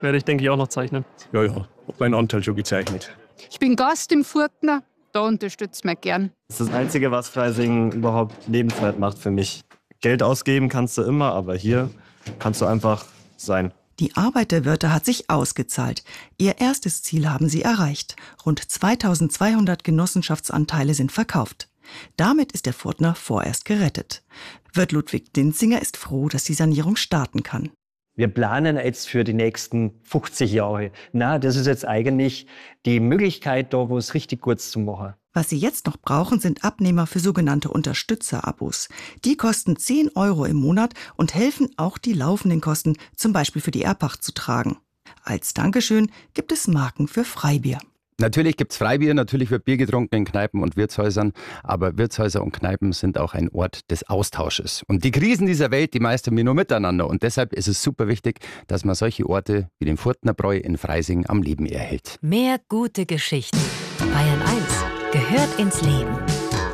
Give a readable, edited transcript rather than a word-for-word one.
werde ich, denke ich, auch noch zeichnen. Ja, hab meinen Anteil schon gezeichnet. Ich bin Gast im Furtner, da unterstützt mich gern. Das ist das Einzige, was Freising überhaupt lebenswert macht für mich. Geld ausgeben kannst du immer, aber hier kannst du einfach sein. Die Arbeit der Wirte hat sich ausgezahlt. Ihr erstes Ziel haben sie erreicht. Rund 2200 Genossenschaftsanteile sind verkauft. Damit ist der Furtner vorerst gerettet. Wirt Ludwig Dinzinger ist froh, dass die Sanierung starten kann. Wir planen jetzt für die nächsten 50 Jahre. Das ist jetzt eigentlich die Möglichkeit, da was richtig Gutes zu machen. Was sie jetzt noch brauchen, sind Abnehmer für sogenannte Unterstützerabos. Die kosten 10 € im Monat und helfen auch, die laufenden Kosten, zum Beispiel für die Erbpacht, zu tragen. Als Dankeschön gibt es Marken für Freibier. Natürlich gibt's Freibier, natürlich wird Bier getrunken in Kneipen und Wirtshäusern, aber Wirtshäuser und Kneipen sind auch ein Ort des Austausches. Und die Krisen dieser Welt, die meistern wir nur miteinander. Und deshalb ist es super wichtig, dass man solche Orte wie den Furtnerbräu in Freising am Leben erhält. Mehr gute Geschichten. Bayern 1 gehört ins Leben.